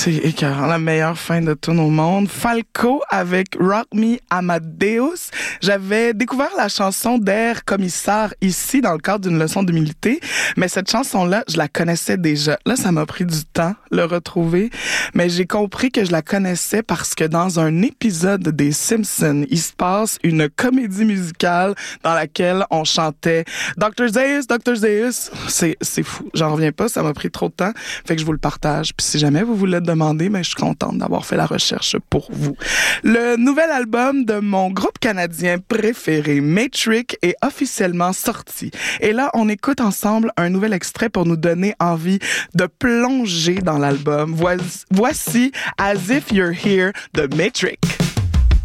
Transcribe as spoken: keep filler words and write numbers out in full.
C'est écœurant, la meilleure fin de tune au monde. Falco avec Rock Me Amadeus. J'avais découvert la chanson d'Air Commissaire ici dans le cadre d'une leçon d'humilité, mais cette chanson-là, je la connaissais déjà. Là, ça m'a pris du temps le retrouver, mais j'ai compris que je la connaissais parce que dans un épisode des Simpsons, il se passe une comédie musicale dans laquelle on chantait docteur Zeus, docteur Zeus. C'est, c'est fou, j'en reviens pas, ça m'a pris trop de temps, fait que je vous le partage. Puis si jamais vous voulez le demander, ben, je suis contente d'avoir fait la recherche pour vous. Le nouvel album de mon groupe canadien préféré, Matrix, est officiellement sorti. Et là, on écoute ensemble un nouvel extrait pour nous donner envie de plonger dans l'album. Voici, voici As If You're Here de Matrix.